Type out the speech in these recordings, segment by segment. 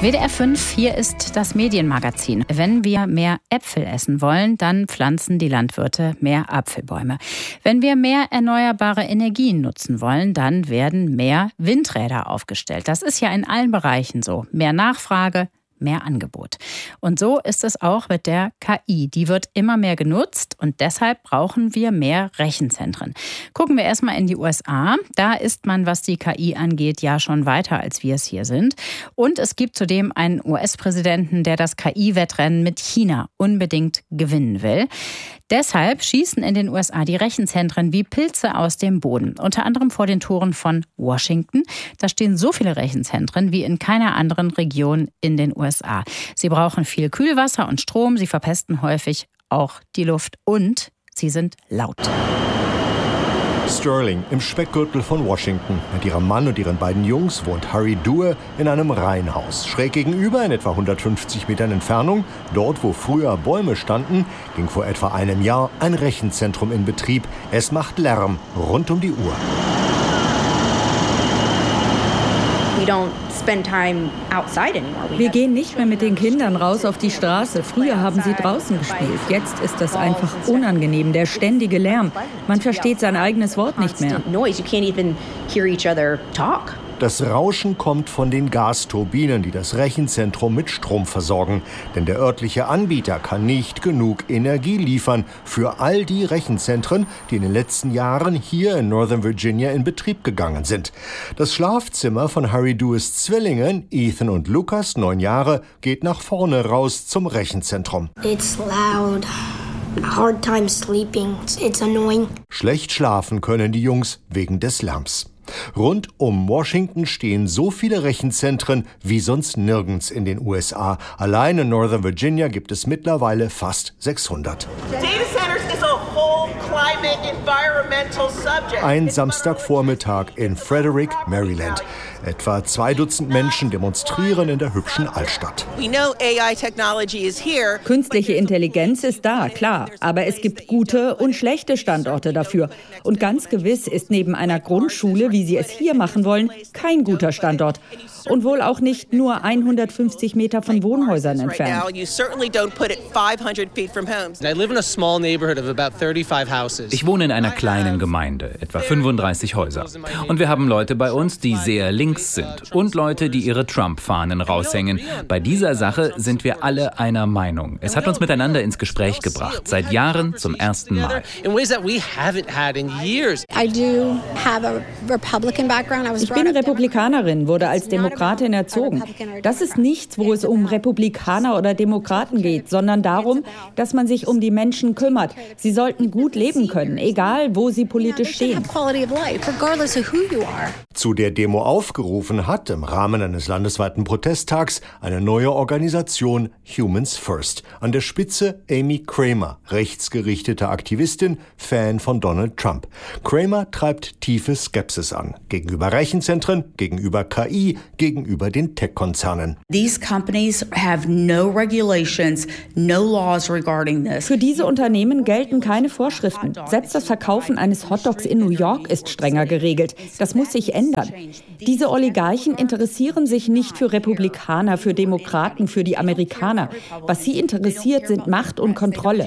WDR 5, hier ist das Medienmagazin. Wenn wir mehr Äpfel essen wollen, dann pflanzen die Landwirte mehr Apfelbäume. Wenn wir mehr erneuerbare Energien nutzen wollen, dann werden mehr Windräder aufgestellt. Das ist ja in allen Bereichen so. Mehr Nachfrage, mehr Angebot. Und so ist es auch mit der KI. Die wird immer mehr genutzt und deshalb brauchen wir mehr Rechenzentren. Gucken wir erstmal in die USA. Da ist man, was die KI angeht, ja schon weiter, als wir es hier sind. Und es gibt zudem einen US-Präsidenten, der das KI-Wettrennen mit China unbedingt gewinnen will. Deshalb schießen in den USA die Rechenzentren wie Pilze aus dem Boden. Unter anderem vor den Toren von Washington. Da stehen so viele Rechenzentren wie in keiner anderen Region in den USA. Sie brauchen viel Kühlwasser und Strom. Sie verpesten häufig auch die Luft und sie sind laut. Sterling im Speckgürtel von Washington. Mit ihrem Mann und ihren beiden Jungs wohnt Harry Dewar in einem Reihenhaus. Schräg gegenüber, in etwa 150 Metern Entfernung, dort wo früher Bäume standen, ging vor etwa einem Jahr ein Rechenzentrum in Betrieb. Es macht Lärm rund um die Uhr. Wir gehen nicht mehr mit den Kindern raus auf die Straße. Früher haben sie draußen gespielt. Jetzt ist das einfach unangenehm, der ständige Lärm. Man versteht sein eigenes Wort nicht mehr. Das Rauschen kommt von den Gasturbinen, die das Rechenzentrum mit Strom versorgen. Denn der örtliche Anbieter kann nicht genug Energie liefern für all die Rechenzentren, die in den letzten Jahren hier in Northern Virginia in Betrieb gegangen sind. Das Schlafzimmer von Harry Dewars Zwillingen, Ethan und Lucas, 9 Jahre, geht nach vorne raus zum Rechenzentrum. It's loud. Hard time sleeping. It's annoying. Schlecht schlafen können die Jungs wegen des Lärms. Rund um Washington stehen so viele Rechenzentren wie sonst nirgends in den USA. Allein in Northern Virginia gibt es mittlerweile fast 600. Ein Samstagvormittag in Frederick, Maryland. Etwa 2 Dutzend Menschen demonstrieren in der hübschen Altstadt. Künstliche Intelligenz ist da, klar. Aber es gibt gute und schlechte Standorte dafür. Und ganz gewiss ist neben einer Grundschule, wie Sie es hier machen wollen, kein guter Standort. Und wohl auch nicht nur 150 Meter von Wohnhäusern entfernt. Ich wohne in einer kleinen Gemeinde, etwa 35 Häuser. Und wir haben Leute bei uns, die sehr links sind. Und Leute, die ihre Trump-Fahnen raushängen. Bei dieser Sache sind wir alle einer Meinung. Es hat uns miteinander ins Gespräch gebracht. Seit Jahren zum ersten Mal. Ich bin Republikanerin, wurde als Demokratin erzogen. Das ist nichts, wo es um Republikaner oder Demokraten geht, sondern darum, dass man sich um die Menschen kümmert. Sie sollten gut leben können, egal wo sie politisch stehen. Zu der Demo aufgerufen hat im Rahmen eines landesweiten Protesttags eine neue Organisation Humans First. An der Spitze Amy Kramer, rechtsgerichtete Aktivistin, Fan von Donald Trump. Kramer treibt tiefe Skepsis an. Gegenüber Rechenzentren, gegenüber KI, gegenüber den Tech-Konzernen. Für diese Unternehmen gelten keine Vorschriften. Selbst das Verkaufen eines Hotdogs in New York ist strenger geregelt. Das muss sich ändern. Diese Oligarchen interessieren sich nicht für Republikaner, für Demokraten, für die Amerikaner. Was sie interessiert, sind Macht und Kontrolle.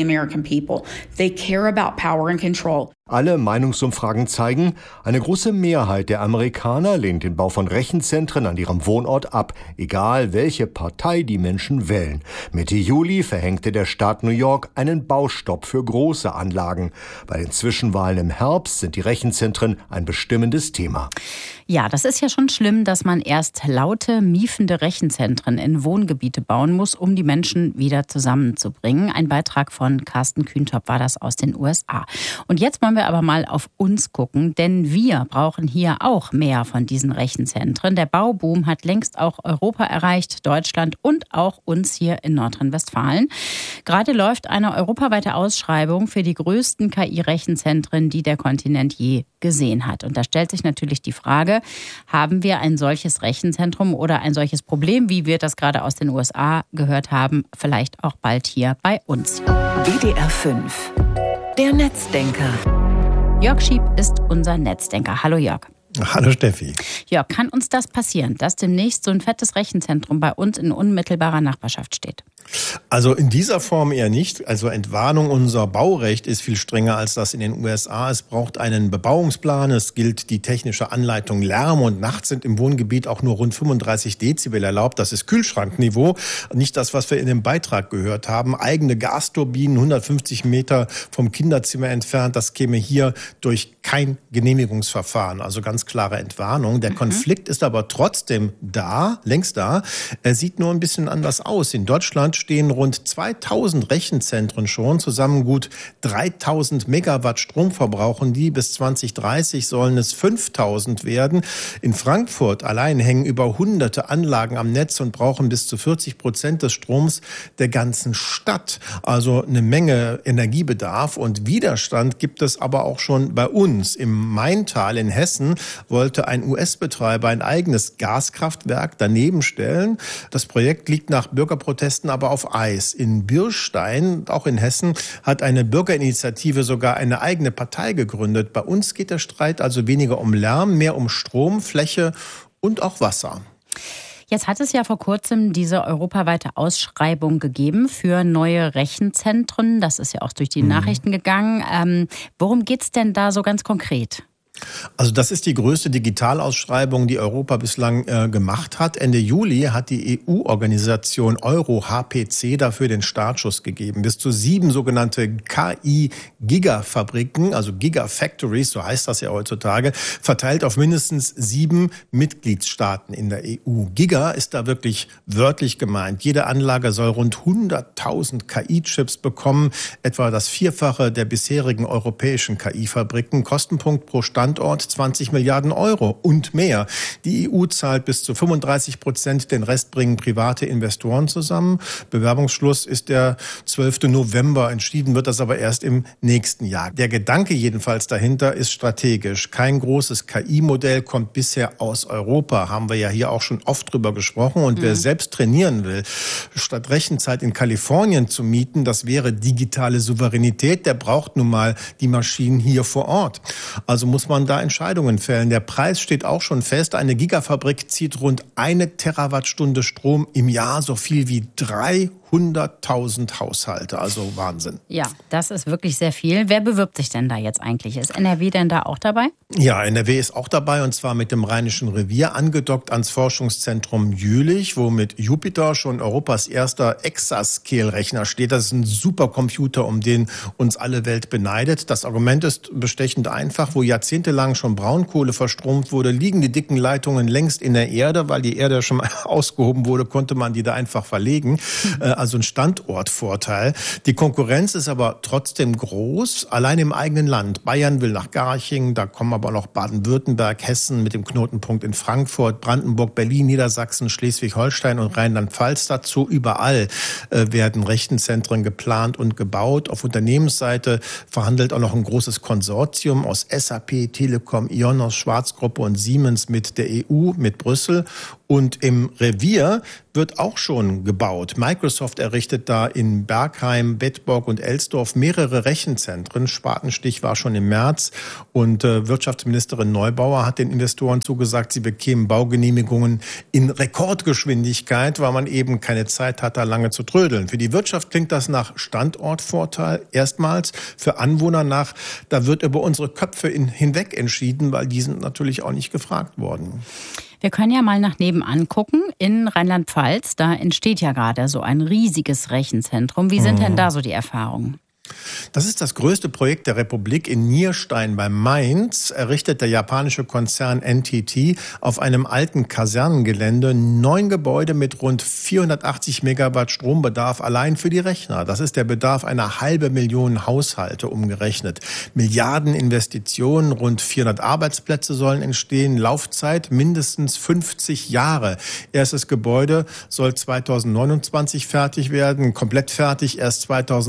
Alle Meinungsumfragen zeigen, eine große Mehrheit der Amerikaner lehnt den Bau von Rechenzentren an ihrem Wohnort ab, egal welche Partei die Menschen wählen. Mitte Juli verhängte der Staat New York einen Baustopp für große Anlagen. Bei den Zwischenwahlen im Herbst sind die Rechenzentren ein bestimmendes Thema. Ja, das ist ja schon schlimm, dass man erst laute, miefende Rechenzentren in Wohngebiete bauen muss, um die Menschen wieder zusammenzubringen. Ein Beitrag von Carsten Kühntop war das aus den USA. Und jetzt wollen wir aber mal auf uns gucken, denn wir brauchen hier auch mehr von diesen Rechenzentren. Der Bauboom hat längst auch Europa erreicht, Deutschland und auch uns hier in Nordrhein-Westfalen. Gerade läuft eine europaweite Ausschreibung für die größten KI-Rechenzentren, die der Kontinent je gesehen hat. Und da stellt sich natürlich die Frage, haben wir ein solches Rechenzentrum oder ein solches Problem, wie wir das gerade aus den USA gehört haben, vielleicht auch bald hier bei uns. WDR 5, der Netzdenker. Jörg Schieb ist unser Netzdenker. Hallo Jörg. Hallo Steffi. Ja, kann uns das passieren, dass demnächst so ein fettes Rechenzentrum bei uns in unmittelbarer Nachbarschaft steht? Also in dieser Form eher nicht. Also Entwarnung, unser Baurecht ist viel strenger als das in den USA. Es braucht einen Bebauungsplan. Es gilt die technische Anleitung Lärm und nachts sind im Wohngebiet auch nur rund 35 Dezibel erlaubt. Das ist Kühlschrankniveau. Nicht das, was wir in dem Beitrag gehört haben. Eigene Gasturbinen 150 Meter vom Kinderzimmer entfernt. Das käme hier durch kein Genehmigungsverfahren. Also ganz klare Entwarnung. Der Konflikt ist aber trotzdem da, längst da. Er sieht nur ein bisschen anders aus. In Deutschland stehen rund 2000 Rechenzentren schon, zusammen gut 3000 Megawatt Strom verbrauchen die. Bis 2030 sollen es 5000 werden. In Frankfurt allein hängen über hunderte Anlagen am Netz und brauchen bis zu 40% des Stroms der ganzen Stadt. Also eine Menge Energiebedarf und Widerstand gibt es aber auch schon bei uns. Im Maintal in Hessen wollte ein US-Betreiber ein eigenes Gaskraftwerk daneben stellen. Das Projekt liegt nach Bürgerprotesten aber auf Eis. In Birstein, auch in Hessen, hat eine Bürgerinitiative sogar eine eigene Partei gegründet. Bei uns geht der Streit also weniger um Lärm, mehr um Strom, Fläche und auch Wasser. Jetzt hat es ja vor kurzem diese europaweite Ausschreibung gegeben für neue Rechenzentren. Das ist ja auch durch die Nachrichten gegangen. Worum geht es denn da so ganz konkret? Also das ist die größte Digitalausschreibung, die Europa bislang gemacht hat. Ende Juli hat die EU-Organisation Euro-HPC dafür den Startschuss gegeben. Bis zu 7 sogenannte KI-Gigafabriken, also Gigafactories, so heißt das ja heutzutage, verteilt auf mindestens 7 Mitgliedstaaten in der EU. Giga ist da wirklich wörtlich gemeint. Jede Anlage soll rund 100.000 KI-Chips bekommen, etwa das Vierfache der bisherigen europäischen KI-Fabriken. Kostenpunkt pro Standort 20 Milliarden Euro und mehr. Die EU zahlt bis zu 35%, den Rest bringen private Investoren zusammen. Bewerbungsschluss ist der 12. November. Entschieden wird das aber erst im nächsten Jahr. Der Gedanke jedenfalls dahinter ist strategisch. Kein großes KI-Modell kommt bisher aus Europa. Haben wir ja hier auch schon oft drüber gesprochen. Und wer selbst trainieren will, statt Rechenzeit in Kalifornien zu mieten, das wäre digitale Souveränität. Der braucht nun mal die Maschinen hier vor Ort. Also muss man da Entscheidungen fällen. Der Preis steht auch schon fest. Eine Gigafabrik zieht rund 1 Terawattstunde Strom im Jahr, so viel wie 300.000 Haushalte. Also Wahnsinn. Ja, das ist wirklich sehr viel. Wer bewirbt sich denn da jetzt eigentlich? Ist NRW denn da auch dabei? Ja, NRW ist auch dabei und zwar mit dem Rheinischen Revier, angedockt ans Forschungszentrum Jülich, wo mit Jupiter schon Europas erster Exascale-Rechner steht. Das ist ein Supercomputer, um den uns alle Welt beneidet. Das Argument ist bestechend einfach. Wo jahrzehntelang schon Braunkohle verstromt wurde, liegen die dicken Leitungen längst in der Erde. Weil die Erde schon mal ausgehoben wurde, konnte man die da einfach verlegen. Also ein Standortvorteil. Die Konkurrenz ist aber trotzdem groß, allein im eigenen Land. Bayern will nach Garching, da kommen aber noch Baden-Württemberg, Hessen mit dem Knotenpunkt in Frankfurt, Brandenburg, Berlin, Niedersachsen, Schleswig-Holstein und Rheinland-Pfalz dazu. Überall werden Rechenzentren geplant und gebaut. Auf Unternehmensseite verhandelt auch noch ein großes Konsortium aus SAP, Telekom, Ionos, Schwarzgruppe und Siemens mit der EU, mit Brüssel. Und im Revier wird auch schon gebaut. Microsoft errichtet da in Bergheim, Bedburg und Elsdorf mehrere Rechenzentren. Spatenstich war schon im März. Und Wirtschaftsministerin Neubauer hat den Investoren zugesagt, sie bekämen Baugenehmigungen in Rekordgeschwindigkeit, weil man eben keine Zeit hat, da lange zu trödeln. Für die Wirtschaft klingt das nach Standortvorteil erstmals. Für Anwohner nach, da wird über unsere Köpfe hinweg entschieden, weil die sind natürlich auch nicht gefragt worden. Wir können ja mal nach nebenan gucken. In Rheinland-Pfalz, da entsteht ja gerade so ein riesiges Rechenzentrum. Wie sind denn da so die Erfahrungen? Das ist das größte Projekt der Republik in Nierstein bei Mainz. Errichtet der japanische Konzern NTT auf einem alten Kasernengelände 9 Gebäude mit rund 480 Megawatt Strombedarf allein für die Rechner. Das ist der Bedarf einer 500.000 Haushalte umgerechnet. Milliardeninvestitionen, rund 400 Arbeitsplätze sollen entstehen. Laufzeit mindestens 50 Jahre. Erstes Gebäude soll 2029 fertig werden, komplett fertig erst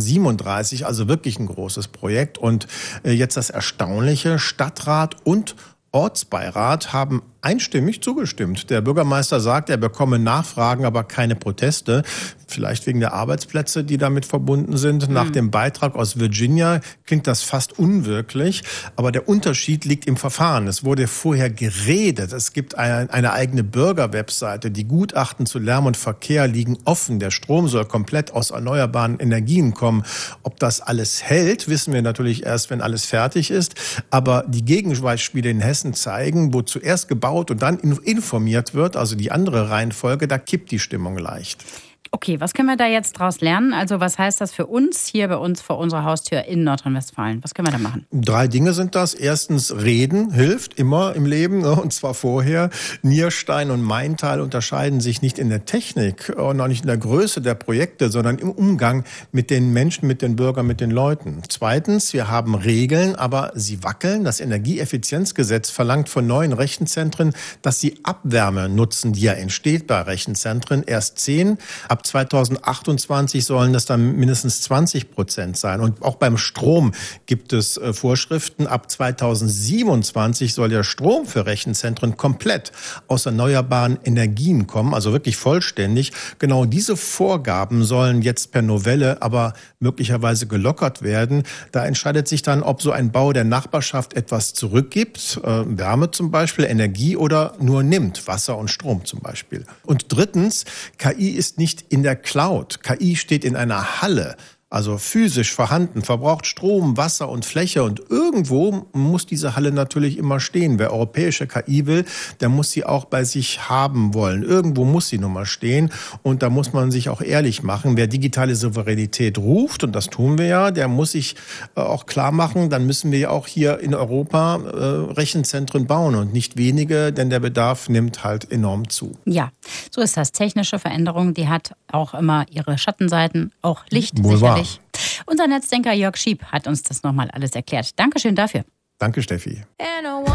2037. Also wirklich ein großes Projekt. Und jetzt das Erstaunliche, Stadtrat und Ortsbeirat haben einstimmig zugestimmt. Der Bürgermeister sagt, er bekomme Nachfragen, aber keine Proteste. Vielleicht wegen der Arbeitsplätze, die damit verbunden sind. Nach dem Beitrag aus Virginia klingt das fast unwirklich. Aber der Unterschied liegt im Verfahren. Es wurde vorher geredet. Es gibt eine eigene Bürgerwebseite. Die Gutachten zu Lärm und Verkehr liegen offen. Der Strom soll komplett aus erneuerbaren Energien kommen. Ob das alles hält, wissen wir natürlich erst, wenn alles fertig ist. Aber die Gegenbeispiele in Hessen zeigen, wo zuerst gebaut und dann informiert wird, also die andere Reihenfolge, da kippt die Stimmung leicht. Okay, was können wir da jetzt draus lernen? Also was heißt das für uns hier bei uns vor unserer Haustür in Nordrhein-Westfalen? Was können wir da machen? 3 Dinge sind das. Erstens, reden hilft immer im Leben, und zwar vorher. Nierstein und Maintal unterscheiden sich nicht in der Technik und auch nicht in der Größe der Projekte, sondern im Umgang mit den Menschen, mit den Bürgern, mit den Leuten. Zweitens, wir haben Regeln, aber sie wackeln. Das Energieeffizienzgesetz verlangt von neuen Rechenzentren, dass sie Abwärme nutzen, die ja entsteht bei Rechenzentren. Erst 10. Ab 2028 sollen das dann mindestens 20% sein. Und auch beim Strom gibt es Vorschriften. Ab 2027 soll der Strom für Rechenzentren komplett aus erneuerbaren Energien kommen, also wirklich vollständig. Genau diese Vorgaben sollen jetzt per Novelle aber möglicherweise gelockert werden. Da entscheidet sich dann, ob so ein Bau der Nachbarschaft etwas zurückgibt, Wärme zum Beispiel, Energie, oder nur nimmt, Wasser und Strom zum Beispiel. Und drittens, KI ist nicht in der Cloud. KI steht in einer Halle, also physisch vorhanden, verbraucht Strom, Wasser und Fläche, und irgendwo muss diese Halle natürlich immer stehen. Wer europäische KI will, der muss sie auch bei sich haben wollen. Irgendwo muss sie nun mal stehen, und da muss man sich auch ehrlich machen. Wer digitale Souveränität ruft, und das tun wir ja, der muss sich auch klar machen, dann müssen wir ja auch hier in Europa Rechenzentren bauen und nicht wenige, denn der Bedarf nimmt halt enorm zu. Ja, so ist das. Technische Veränderung, die hat auch immer ihre Schattenseiten, auch Licht sicherlich. Unser Netzdenker Jörg Schieb hat uns das nochmal alles erklärt. Dankeschön dafür. Danke, Steffi.